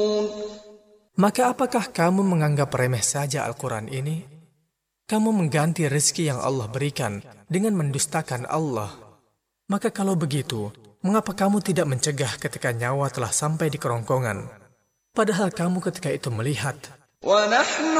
Maka apakah kamu menganggap remeh saja Al-Quran ini? Kamu mengganti rezeki yang Allah berikan dengan mendustakan Allah. Maka kalau begitu, mengapa kamu tidak mencegah ketika nyawa telah sampai di kerongkongan? Padahal kamu ketika itu melihat